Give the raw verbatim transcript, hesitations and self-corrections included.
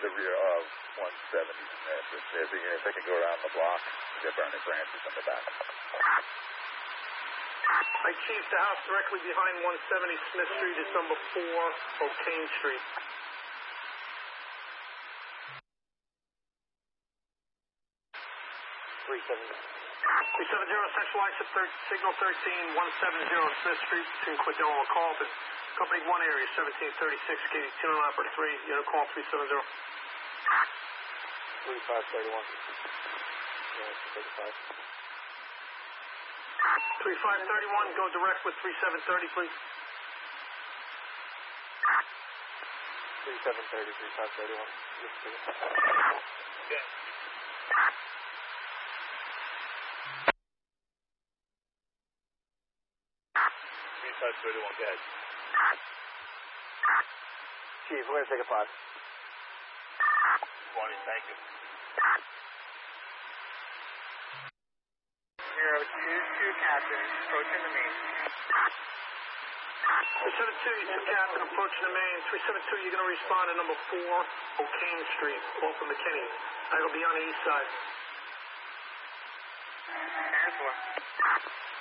the rear of one seventy. If, if, if they can go around the block, they're burning branches in the back. I Chief, the house directly behind one seventy Smith Street is number four, O'Kane Street. three seven zero. three seven zero, Central Exit, Signal thirteen, one seven zero Smith Street, between Quindello and Carlton. Company one area, seventeen thirty-six, Katie, Tuner Operator three, unit call three seven zero. three five thirty-one. Yeah, thirty-five. three five thirty-one, go direct with three seven thirty, please. three seven thirty, three five thirty-one. Yeah. three five thirty-one, go ahead. Chief, we're going to take a five. Morning, thank you. Zero two two Captain, approaching the main. three seven two, you two Captain, approaching the main. three seven two, you're going to respond to number four, O'Kane Street, off of McKinney. That'll be on the east side. ten four.